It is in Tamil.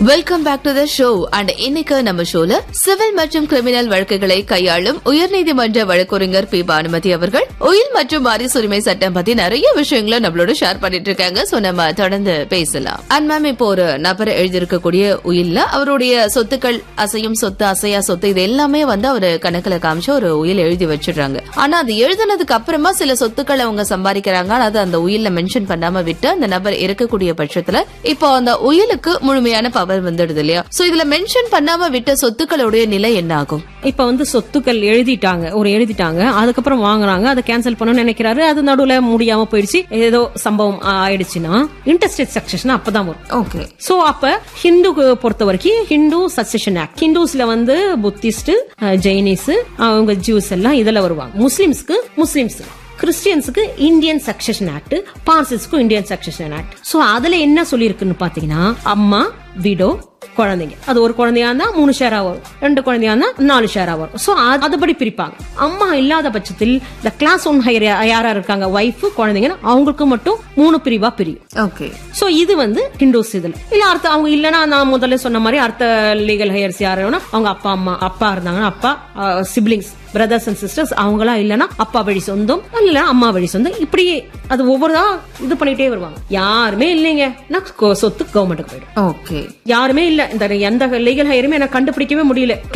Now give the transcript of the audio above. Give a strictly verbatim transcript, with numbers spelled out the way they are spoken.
Welcome back to the show. And இன்னைக்கு நம்ம ஷோல சிவில் மற்றும் கிரிமினல் வழக்குகளை கையாளும் உயர்நீதிமன்ற வழக்கறிஞர் பி பானுமதி அவர்கள் உயில் மற்றும் வாரிசு உரிமை சட்டம் பத்தி நிறைய விஷயங்களை நம்மளோட ஷேர் பண்ணிட்டு இருக்காங்க. சோ நம்ம தொடர்ந்து பேசலாம். அண்ட் மேம், இப்போ ஒரு நபர் எழுதியிருக்கக்கூடிய உயில்ல அவருடைய சொத்துக்கள், அசையும் சொத்து, அசையா சொத்து, இது எல்லாமே வந்து அவரு கணக்குல காமிச்சு ஒரு உயில் எழுதி வச்சிடுறாங்க. ஆனா அது எழுதினதுக்கு அப்புறமா சில சொத்துக்கள் அவங்க சம்பாதிக்கிறாங்க. ஆனா அது அந்த உயில்ல மென்ஷன் பண்ணாம விட்டு அந்த நபர் இருக்கக்கூடிய பட்சத்துல இப்போ அந்த உயிலுக்கு முழுமையான பவர் வந்துடுது இல்லையா? சோ இதுல மென்ஷன் பண்ணாம விட்ட சொத்துக்களுடைய நிலை என்ன ஆகும்? இப்ப வந்து சொத்துக்கள் எழுதிட்டாங்க, ஒரு எழுதிட்டாங்க, அதுக்கப்புறம் வாங்குறாங்க, அதை கேன்சல் பண்ணணும்னு நினைக்கிறாரு, அது நடுவுல முடியாம போயிடுச்சு, ஏதோ சம்பவம் ஆயிடுச்சுன்னா இன்டர்ஸ்டேட் சக்சஷன் அப்பதான் வரும். ஓகே. சோ அப்ப ஹிந்து பொறுத்த வரைக்கும் ஹிந்து சக்சஷன் ஆக்ட், ஹிந்துஸ்ல வந்து புத்திஸ்ட், ஜெயினிஸ், அவங்க ஜூஸ் எல்லாம் இதுல வருவாங்க. முஸ்லிம்ஸ்க்கு Muslims, கிறிஸ்டியன்ஸுக்கு Indian succession act, பார்சிஸ்க்கு Indian succession act. So அதுல என்ன சொல்லிருக்குன்னு பாத்தீங்கன்னா, அம்மா, விடோ, குழந்தைங்க, அது ஒரு குழந்தையா இருந்தா மூணு ஷேரா வரும், ரெண்டு குழந்தையா இருந்தா நாலு ஷேரா வரும். சோ அதுபடி பிரிப்பாங்க. அம்மா இல்லாத பட்சத்தில் இந்த கிளாஸ் ஒன் ஹையர் யாரா இருக்காங்க, வைஃப், குழந்தைங்க, அவங்களுக்கு மட்டும் மூணு பிரிவா பிரியும். ஓகே. சோ இது வந்து ஹிந்துஸ் இதுல இல்ல. அர்த்தம் அவங்க இல்லன்னா நான் முதல்ல சொன்ன மாதிரி அர்த்த லீகல் ஹையர்ஸ் யாருன்னா அவங்க அப்பா அம்மா, அப்பா இருந்தாங்கன்னா அப்பா, சிப்ளிங்ஸ், பிரதர்ஸ் அண்ட் சிஸ்டர்ஸ், அவங்களா இல்லன்னா அப்பா வழி சொந்தம், இல்ல அம்மா வழி சொந்தம், இப்படி அது ஒவ்வொருதா இது பண்ணிட்டே வருவாங்க. யாருமே இல்லைங்க, சொத்து கவர்மெண்ட்டுக்கு போயிடும். ஓகே. யாருமே இல்ல, இந்த எந்த லீகல் ஹையருமே எனக்கு கண்டுபிடிக்கவே முடியல.